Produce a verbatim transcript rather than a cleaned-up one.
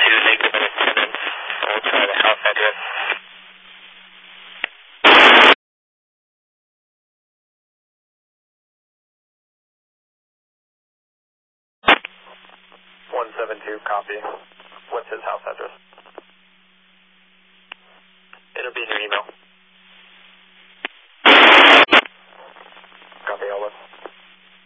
two, negative minutes, and then we'll try the house address. one seven two, copy. What's his house address? It'll be in your email.